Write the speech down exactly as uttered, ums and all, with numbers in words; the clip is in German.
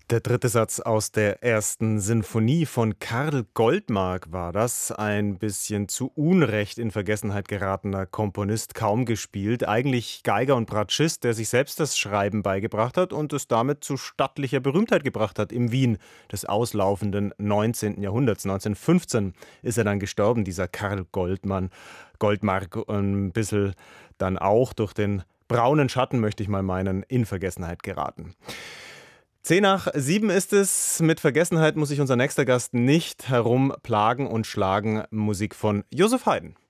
Der dritte Satz aus der ersten Sinfonie von Karl Goldmark war das. Ein bisschen zu Unrecht in Vergessenheit geratener Komponist, kaum gespielt. Eigentlich Geiger und Bratschist, der sich selbst das Schreiben beigebracht hat und es damit zu stattlicher Berühmtheit gebracht hat im Wien des auslaufenden neunzehnten Jahrhunderts. neunzehnhundertfünfzehn ist er dann gestorben, dieser Karl Goldmann. Goldmark ein bisschen dann auch durch den braunen Schatten, möchte ich mal meinen, in Vergessenheit geraten. Zehn nach sieben ist es. Mit Vergessenheit muss sich unser nächster Gast nicht herumplagen und schlagen. Musik von Joseph Haydn.